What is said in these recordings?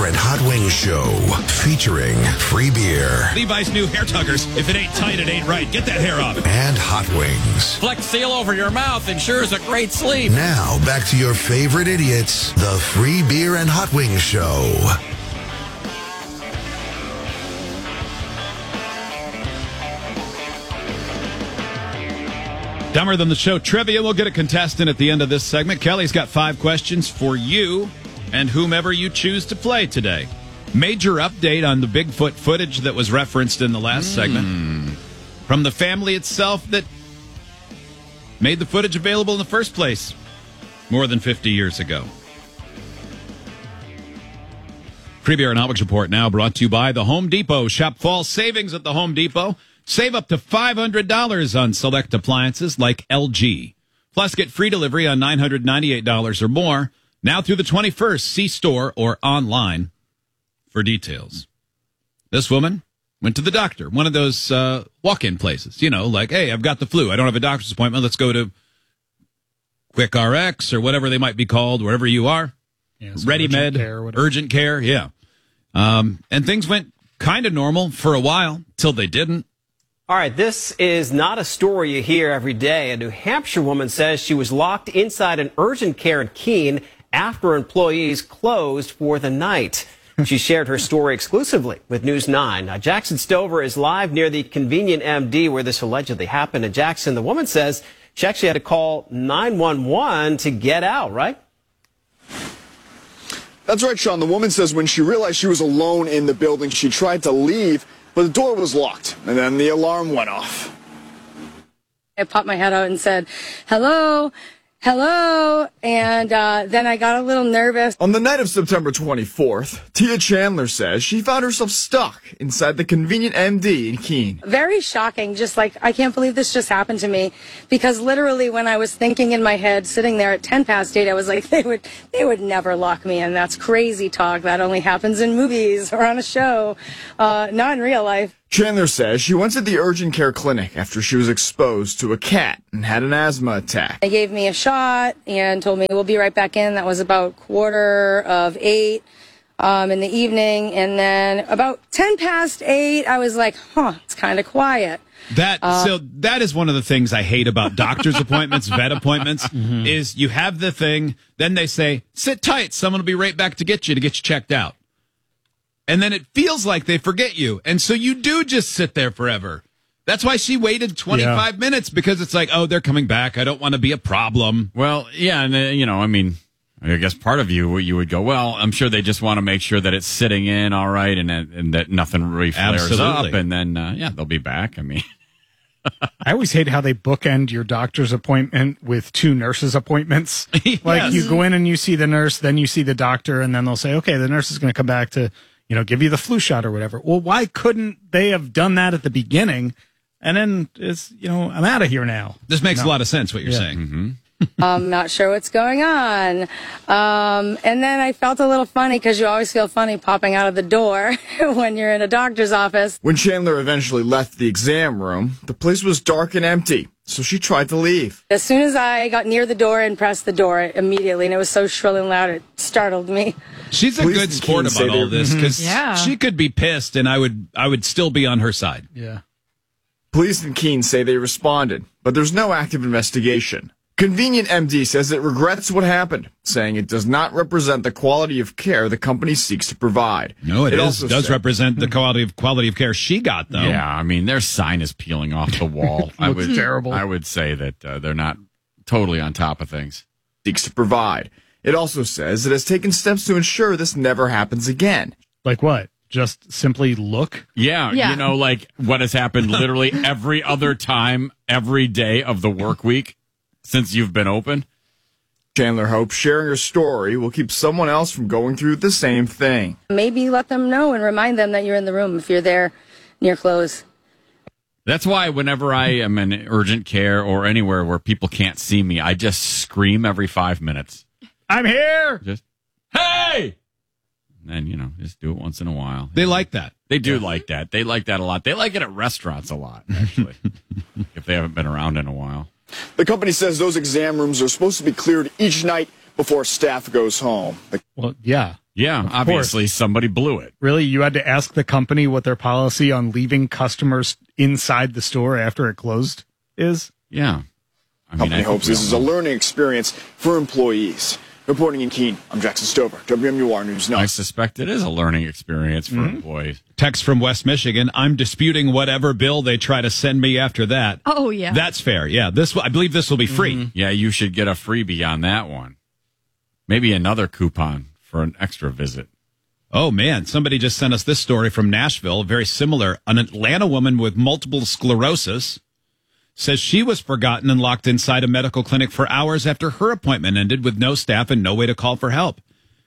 and Hot Wings Show, featuring free beer Levi's new hair tuggers. If it ain't tight, it ain't right. Get that hair off. and Hot Wings. Flex Seal over your mouth ensures a great sleep. Now, back to your favorite idiots, the Free Beer and Hot Wings Show. Dumber Than the Show trivia. We'll get a contestant at the end of this segment. Kelly's got 5 questions for you and whomever you choose to play today. Major update on the Bigfoot footage that was referenced in the last segment. From the family itself that made the footage available in the first place more than 50 years ago. Free Beer and Hot Wings Report now brought to you by the Home Depot. Shop fall savings at the Home Depot. Save up to $500 on select appliances like LG. Plus, get free delivery on $998 or more. Now through the 21st, see store or online for details. This woman went to the doctor, one of those walk-in places. You know, like, hey, I've got the flu. I don't have a doctor's appointment. Let's go to Quick RX or whatever they might be called, wherever you are. Yeah, Ready Med, urgent care, yeah. And things went kind of normal for a while, till they didn't. All right, this is not a story you hear every day. A New Hampshire woman says she was locked inside an urgent care in Keene after employees closed for the night. She shared her story exclusively with News 9. Now, Jackson Stover is live near the Convenient MD where this allegedly happened. And Jackson, the woman says she actually had to call 911 to get out, right? That's right, Sean. The woman says when she realized she was alone in the building, she tried to leave, but the door was locked, and then the alarm went off. I popped my head out and said, hello, hello, and then I got a little nervous. On the night of September 24th, Tia Chandler says she found herself stuck inside the Convenient MD in Keene. Very shocking, just like, I can't believe this just happened to me, because literally when I was thinking in my head, sitting there at 8:10, I was like, they would never lock me in. That's crazy talk. That only happens in movies or on a show, not in real life. Chandler says she went to the urgent care clinic after she was exposed to a cat and had an asthma attack. They gave me a shot and told me we'll be right back in. That was about 8:15 in the evening. And then about 8:10, I was like, it's kind of quiet. So that is one of the things I hate about doctor's appointments, vet appointments, is you have the thing, then they say, sit tight, someone will be right back to get you checked out. And then it feels like they forget you. And so you do just sit there forever. That's why she waited 25 minutes, because it's like, oh, they're coming back. I don't want to be a problem. Well, yeah, and I guess part of you would go, well, I'm sure they just want to make sure that it's sitting in all right and that nothing really flares up. And then, they'll be back. I mean, I always hate how they bookend your doctor's appointment with 2 nurses' appointments. Like, you go in and you see the nurse, then you see the doctor, and then they'll say, okay, the nurse is going to come back to, give you the flu shot or whatever. Well, why couldn't they have done that at the beginning? And then it's, I'm out of here now. This makes a lot of sense, what you're saying. Mm-hmm. I'm not sure what's going on. And then I felt a little funny, because you always feel funny popping out of the door when you're in a doctor's office. When Chandler eventually left the exam room, the place was dark and empty, so she tried to leave. As soon as I got near the door and pressed the door immediately, and it was so shrill and loud, it startled me. She's a good sport about all this, because she could be pissed, and I would still be on her side. Yeah. Police in Keene say they responded, but there's no active investigation. Convenient MD says it regrets what happened, saying it does not represent the quality of care the company seeks to provide. No, it does represent the quality of care she got, though. Yeah, I mean, their sign is peeling off the wall. Terrible. I would say that they're not totally on top of things. Seeks to provide. It also says it has taken steps to ensure this never happens again. Like what? Just simply look? Yeah. Like what has happened literally every other time, every day of the work week since you've been open. Chandler hopes sharing her story will keep someone else from going through the same thing. Maybe let them know and remind them that you're in the room if you're there near close. That's why whenever I am in urgent care or anywhere where people can't see me, I just scream every 5 minutes. I'm here! Just, hey! And then, just do it once in a while. They like that. They do like that. They like that a lot. They like it at restaurants a lot, actually, if they haven't been around in a while. The company says those exam rooms are supposed to be cleared each night before staff goes home. Well, yeah. Yeah, obviously somebody blew it. Really? You had to ask the company what their policy on leaving customers inside the store after it closed is? Yeah. Company hopes this is a learning experience for employees. Reporting in Keene, I'm Jackson Stover, WMUR News 9. I suspect it is a learning experience for employees. Text from West Michigan, I'm disputing whatever bill they try to send me after that. Oh, yeah. That's fair. Yeah, I believe this will be free. Yeah, you should get a freebie on that one. Maybe another coupon for an extra visit. Oh, man. Somebody just sent us this story from Nashville, very similar. An Atlanta woman with multiple sclerosis says she was forgotten and locked inside a medical clinic for hours after her appointment ended with no staff and no way to call for help.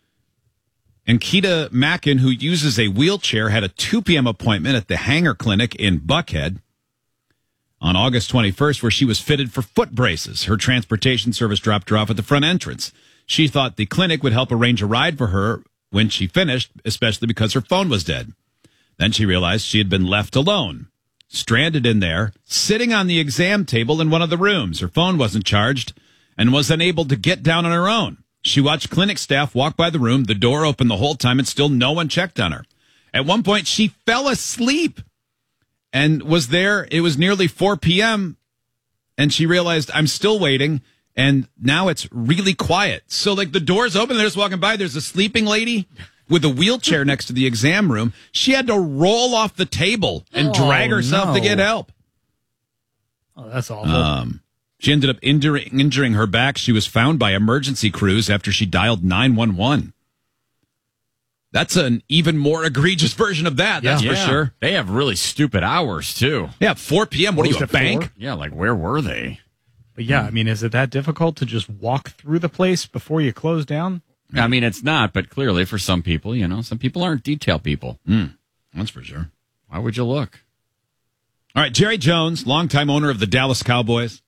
And Keita Mackin, who uses a wheelchair, had a 2 p.m. appointment at the Hanger Clinic in Buckhead on August 21st, where she was fitted for foot braces. Her transportation service dropped her off at the front entrance. She thought the clinic would help arrange a ride for her when she finished, especially because her phone was dead. Then she realized she had been left alone, stranded in there, sitting on the exam table in one of the rooms. Her phone wasn't charged and was unable to get down on her own. She watched clinic staff walk by the room, the door open the whole time, and still no one checked on her. At one point, she fell asleep and was there. It was nearly 4 p.m., and she realized, I'm still waiting. And now it's really quiet. So, like, the door's open, they're just walking by. There's a sleeping lady with a wheelchair next to the exam room. She had to roll off the table and drag herself to get help. Oh, that's awful. She ended up injuring her back. She was found by emergency crews after she dialed 911. That's an even more egregious version of that, that's for sure. They have really stupid hours, too. Yeah, 4 p.m. What are you, a bank? 4? Yeah, like, where were they? But yeah, I mean, is it that difficult to just walk through the place before you close down? I mean, it's not, but clearly for some people, some people aren't detail people. That's for sure. Why would you look? All right, Jerry Jones, longtime owner of the Dallas Cowboys.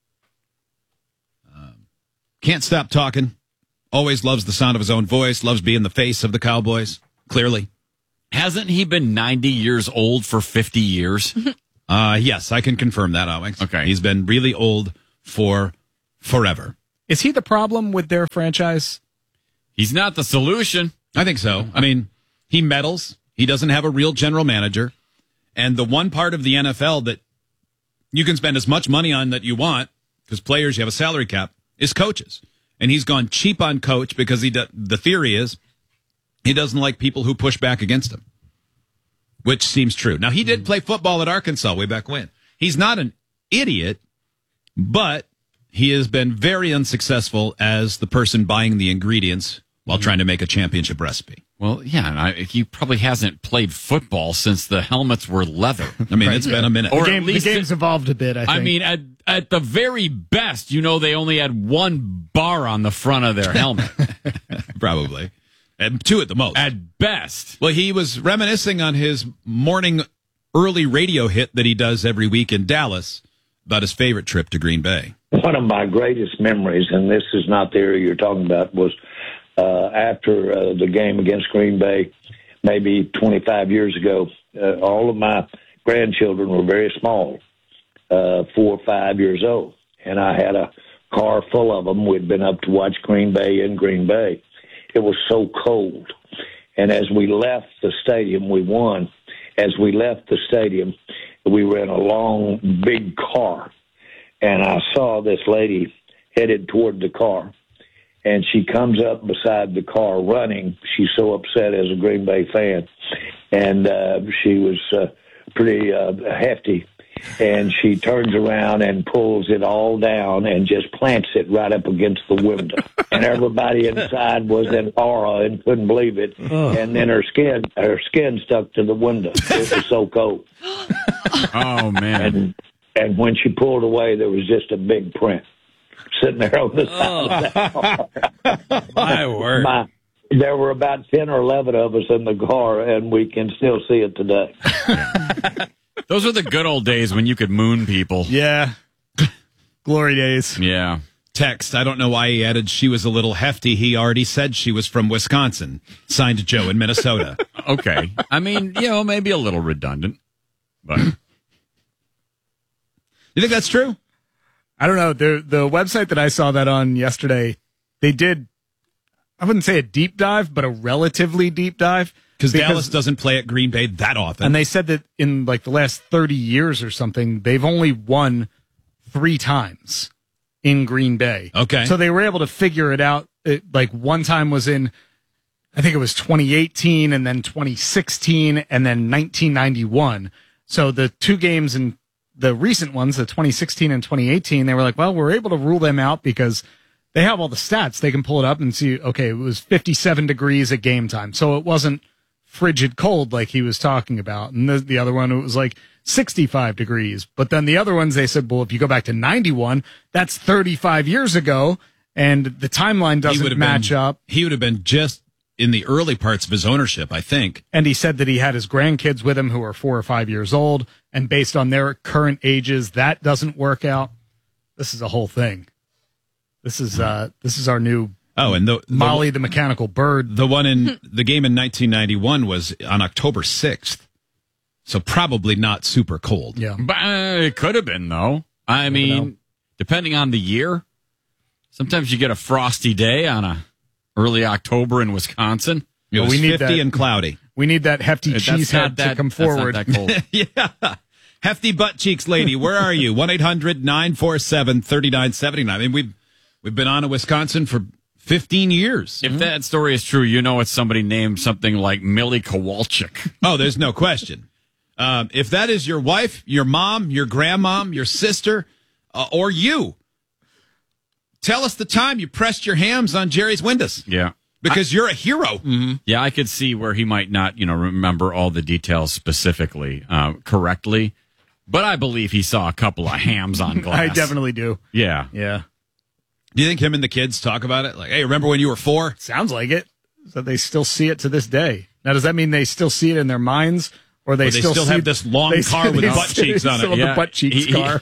Can't stop talking. Always loves the sound of his own voice. Loves being the face of the Cowboys, clearly. Hasn't he been 90 years old for 50 years? Yes, I can confirm that, Alex. Okay. He's been really old for forever. Is he the problem with their franchise? He's not the solution. I think so. I mean, he meddles. He doesn't have a real general manager. And the one part of the NFL that you can spend as much money on that you want, because players, you have a salary cap, is coaches. And he's gone cheap on coach because the theory is he doesn't like people who push back against him, which seems true. Now, he did play football at Arkansas way back when. He's not an idiot, but he has been very unsuccessful as the person buying the ingredients while trying to make a championship recipe. Well, yeah, and he probably hasn't played football since the helmets were leather. I mean, it's been a minute. Or the game's evolved a bit, I think. I mean, at the very best, they only had one bar on the front of their helmet. Probably. And 2 at the most. At best. Well, he was reminiscing on his morning early radio hit that he does every week in Dallas about his favorite trip to Green Bay. One of my greatest memories, and this is not the area you're talking about, was after the game against Green Bay, maybe 25 years ago. All of my grandchildren were very small, 4 or 5 years old, and I had a car full of them. We'd been up to watch Green Bay in Green Bay. It was so cold, and as we left the stadium, we won. As we left the stadium, we were in a long, big car, and I saw this lady headed toward the car. And she comes up beside the car running. She's so upset as a Green Bay fan. And she was pretty hefty. And she turns around and pulls it all down and just plants it right up against the window. And everybody inside was in awe and couldn't believe it. And then her skin stuck to the window. It was so cold. Oh, man. And when she pulled away, there was just a big print sitting there on the side of that car. My word. There were about 10 or 11 of us in the car, and we can still see it today. Those were the good old days when you could moon people. Yeah. Glory days. Yeah. Text, I don't know why he added she was a little hefty. He already said she was from Wisconsin. Signed Joe in Minnesota. Okay. I mean, maybe a little redundant, but... You think that's true? I don't know. The website that I saw that on yesterday, they did, I wouldn't say a deep dive, but a relatively deep dive. Because Dallas doesn't play at Green Bay that often. And they said that in like the last 30 years or something, they've only won 3 times in Green Bay. Okay. So they were able to figure it out. Like one time was in, I think it was 2018 and then 2016 and then 1991. So the 2 games in the recent ones, the 2016 and 2018, they were like, well, we're able to rule them out because they have all the stats. They can pull it up and see, okay, it was 57 degrees at game time. So it wasn't frigid cold like he was talking about. And the other one, it was like 65 degrees. But then the other ones, they said, well, if you go back to 91, that's 35 years ago. And the timeline doesn't match up. He would have been just in the early parts of his ownership, I think. And he said that he had his grandkids with him who are 4 or 5 years old. And based on their current ages, that doesn't work out. This is a whole thing. This is our new and Molly the Mechanical Bird. The one in the game in 1991 was on October 6th. So probably not super cold. Yeah. But it could have been, though. I mean, depending on the year, sometimes you get a frosty day on a early October in Wisconsin. It was 50 and cloudy. We need that hefty cheese head to come forward. That's not that cold. Yeah. Hefty butt cheeks lady, where are you? 1-800-947-3979. I mean, we've been on to Wisconsin for 15 years. If that story is true, you know it's somebody named something like Millie Kowalczyk. Oh, there's no question. If that is your wife, your mom, your grandmom, your sister, or you, tell us the time you pressed your hams on Jerry's windows. Yeah. Because you're a hero. Mm-hmm. Yeah, I could see where he might not, remember all the details specifically correctly. But I believe he saw a couple of hams on glass. I definitely do. Yeah. Yeah. Do you think him and the kids talk about it? Like, hey, remember when you were 4? Sounds like it. So they still see it to this day. Now, does that mean they still see it in their minds? Or they still have this long car with butt cheeks on it? Yeah. The butt cheeks car.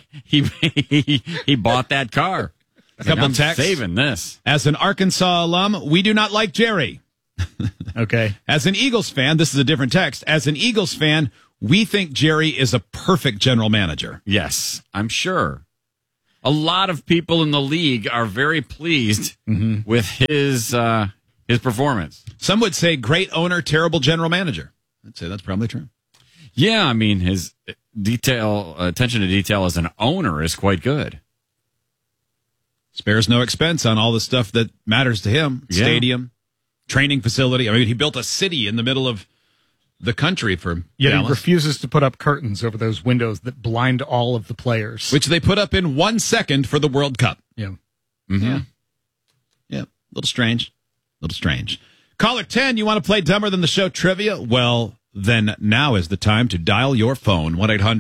He bought that car. A couple I'm texts. Saving this. As an Arkansas alum, we do not like Jerry. Okay. As an Eagles fan, this is a different text. As an Eagles fan, we think Jerry is a perfect general manager. Yes, I'm sure. A lot of people in the league are very pleased with his performance. Some would say great owner, terrible general manager. I'd say that's probably true. Yeah, I mean, his attention to detail as an owner is quite good. Spares no expense on all the stuff that matters to him. Yeah. Stadium, training facility. I mean, he built a city in the middle of the country for Dallas. He refuses to put up curtains over those windows that blind all of the players. Which they put up in 1 second for the World Cup. Yeah. Mm-hmm. Yeah. A little strange. Caller 10, you want to play Dumber Than the Show trivia? Well, then now is the time to dial your phone.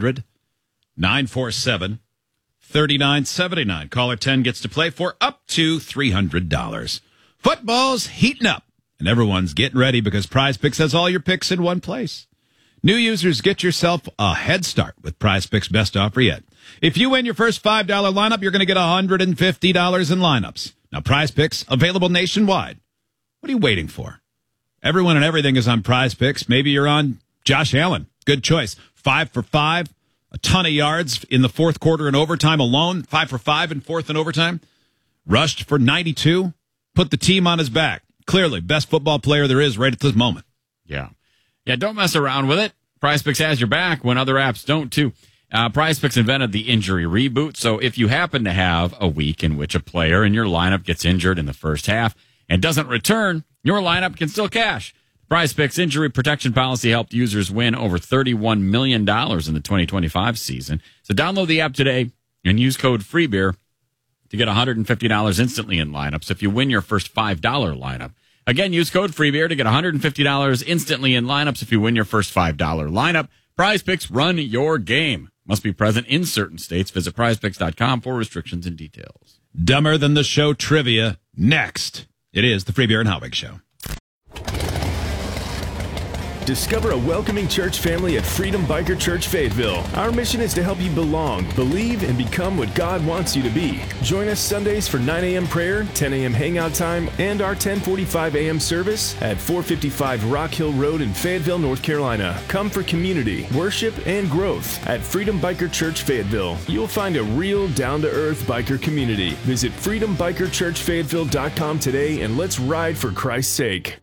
1-800-947-3979. Caller 10 gets to play for up to $300. Football's heating up, and everyone's getting ready because Prize Picks has all your picks in one place. New users, get yourself a head start with Prize Picks' best offer yet. If you win your first $5 lineup, you're going to get $150 in lineups. Now, Prize Picks, available nationwide. What are you waiting for? Everyone and everything is on Prize Picks. Maybe you're on Josh Allen. Good choice. 5 for 5. A ton of yards in the fourth quarter and overtime alone. 5 for 5 in fourth and overtime. Rushed for 92. Put the team on his back. Clearly, best football player there is right at this moment. Yeah. Yeah, don't mess around with it. Prize Picks has your back when other apps don't, too. Prize Picks invented the injury reboot, so if you happen to have a week in which a player in your lineup gets injured in the first half and doesn't return, your lineup can still cash. Prize Picks injury protection policy helped users win over $31 million in the 2025 season. So download the app today and use code FREEBEER to get $150 instantly in lineups if you win your first $5 lineup. Again, use code FREEBEER to get $150 instantly in lineups if you win your first $5 lineup. Prize Picks, run your game. Must be present in certain states. Visit prizepicks.com for restrictions and details. Dumber Than the Show trivia next. It is the Free Beer and Hot Wings Show. Discover a welcoming church family at Freedom Biker Church Fayetteville. Our mission is to help you belong, believe, and become what God wants you to be. Join us Sundays for 9 a.m. prayer, 10 a.m. hangout time, and our 10:45 a.m. service at 455 Rock Hill Road in Fayetteville, North Carolina. Come for community, worship, and growth at Freedom Biker Church Fayetteville. You'll find a real down-to-earth biker community. Visit freedombikerchurchfayetteville.com today and let's ride for Christ's sake.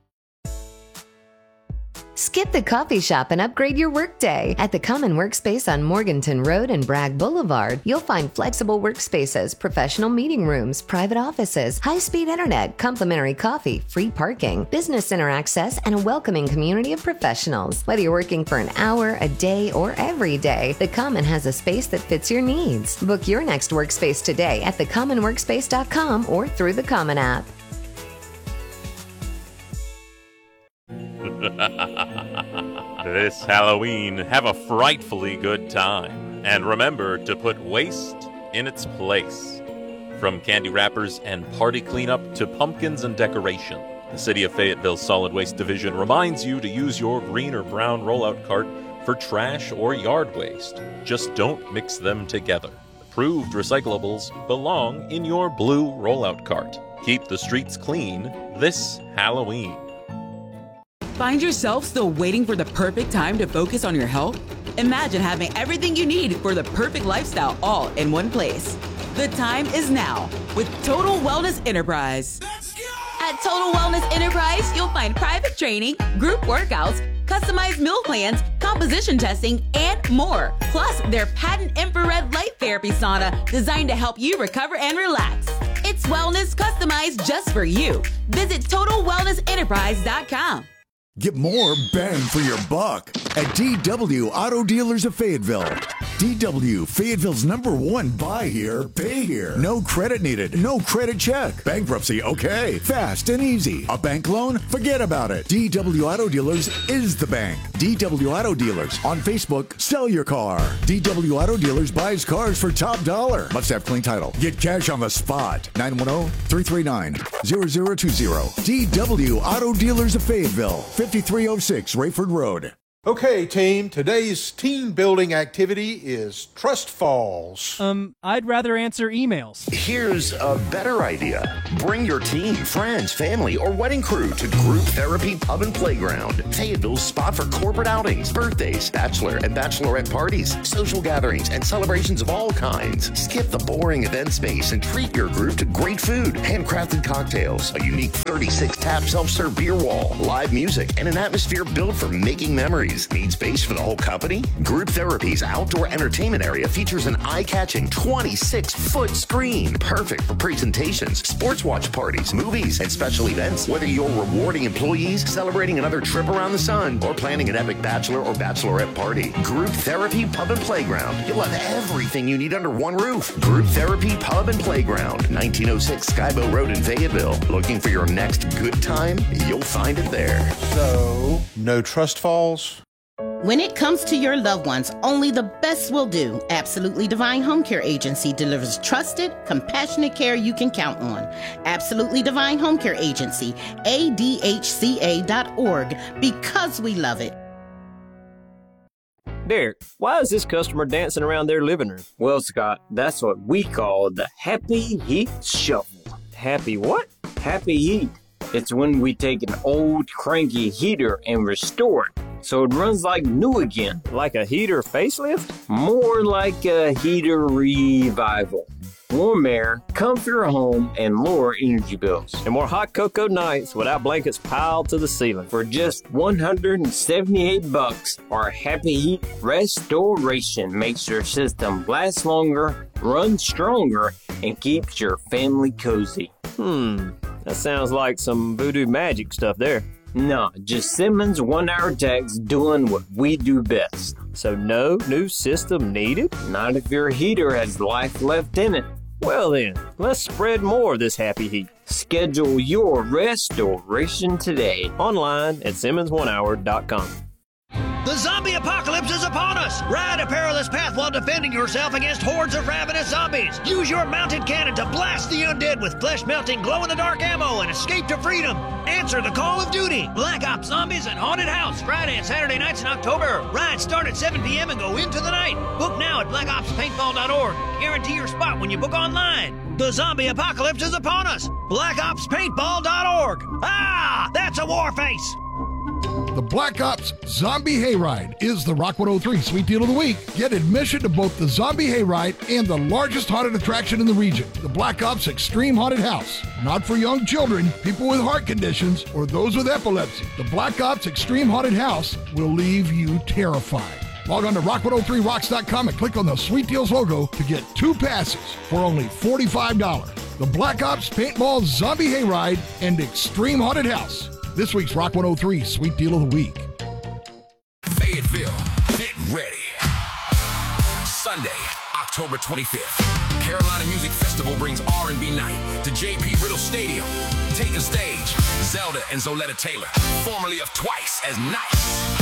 Skip the coffee shop and upgrade your workday. At the Common Workspace on Morganton Road and Bragg Boulevard, you'll find flexible workspaces, professional meeting rooms, private offices, high-speed internet, complimentary coffee, free parking, business center access, and a welcoming community of professionals. Whether you're working for an hour, a day, or every day, the Common has a space that fits your needs. Book your next workspace today at thecommonworkspace.com or through the Common app. This Halloween, have a frightfully good time. And remember to put waste in its place. From candy wrappers and party cleanup to pumpkins and decoration, the City of Fayetteville Solid Waste Division reminds you to use your green or brown rollout cart for trash or yard waste. Just don't mix them together. Approved recyclables belong in your blue rollout cart. Keep the streets clean this Halloween. Find yourself still waiting for the perfect time to focus on your health? Imagine having everything you need for the perfect lifestyle all in one place. The time is now with Total Wellness Enterprise. At Total Wellness Enterprise, you'll find private training, group workouts, customized meal plans, composition testing, and more. Plus, their patent infrared light therapy sauna designed to help you recover and relax. It's wellness customized just for you. Visit TotalWellnessEnterprise.com. Get more bang for your buck at DW Auto Dealers of Fayetteville. DW, Fayetteville's #1 buy here, pay here. No credit needed, no credit check. Bankruptcy, okay. Fast and easy. A bank loan? Forget about it. DW Auto Dealers is the bank. DW Auto Dealers. On Facebook, sell your car. DW Auto Dealers buys cars for top dollar. Must have clean title. Get cash on the spot. 910-339-0020. DW Auto Dealers of Fayetteville. 5306 Rayford Road. Okay, team, today's team building activity is Trust Falls. I'd rather answer emails. Here's a better idea. Bring your team, friends, family, or wedding crew to Group Therapy Pub and Playground. Fayetteville's spot for corporate outings, birthdays, bachelor and bachelorette parties, social gatherings, and celebrations of all kinds. Skip the boring event space and treat your group to great food, handcrafted cocktails, a unique 36-tap self-serve beer wall, live music, and an atmosphere built for making memories. Need space for the whole company? Group Therapy's outdoor entertainment area features an eye-catching 26-foot screen, perfect for presentations, sports watch parties, movies, and special events. Whether you're rewarding employees, celebrating another trip around the sun, or planning an epic bachelor or bachelorette party, Group Therapy Pub and Playground. You'll have everything you need under one roof. Group Therapy Pub and Playground, 1906 Skybow Road in Fayetteville. Looking for your next good time? You'll find it there. So, no Trust Falls? When it comes to your loved ones, only the best will do. Absolutely Divine Home Care Agency delivers trusted, compassionate care you can count on. Absolutely Divine Home Care Agency, ADHCA.org, because we love it. Derek, why is this customer dancing around their living room? Well, Scott, that's what we call the Happy Heat Shuffle. Happy what? Happy Heat. It's when we take an old, cranky heater and restore it so it runs like new again. Like a heater facelift? More like a heater revival. Warm air, comfier home, and lower energy bills. And more hot cocoa nights without blankets piled to the ceiling. For just $178, our Happy Heat Restoration makes your system last longer, run stronger, and keeps your family cozy. That sounds like some voodoo magic stuff there. No, just Simmons 1-hour techs doing what we do best. So no new system needed? Not if your heater has life left in it. Well then, let's spread more of this Happy Heat. Schedule your restoration today online at SimmonsOneHour.com. The zombie apocalypse is upon us! Ride a perilous path while defending yourself against hordes of ravenous zombies. Use your mounted cannon to blast the undead with flesh-melting, glow-in-the-dark ammo and escape to freedom. Answer the call of duty. Black Ops Zombies and Haunted House, Friday and Saturday nights in October. Rides start at 7 p.m. and go into the night. Book now at blackopspaintball.org. Guarantee your spot when you book online. The zombie apocalypse is upon us. blackopspaintball.org. Ah, that's a war face. The Black Ops Zombie Hayride is the Rock 103 Sweet Deal of the Week. Get admission to both the Zombie Hayride and the largest haunted attraction in the region, the Black Ops Extreme Haunted House. Not for young children, people with heart conditions, or those with epilepsy. The Black Ops Extreme Haunted House will leave you terrified. Log on to rock103rocks.com and click on the Sweet Deals logo to get 2 passes for only $45. The Black Ops Paintball Zombie Hayride and Extreme Haunted House. This week's Rock 103 Sweet Deal of the Week. Fayetteville, get ready. Sunday, October 25th. Carolina Music Festival brings R&B night to J.P. Riddle Stadium. Take the stage, Zelda and Zoletta Taylor, formerly of Twice as Nice.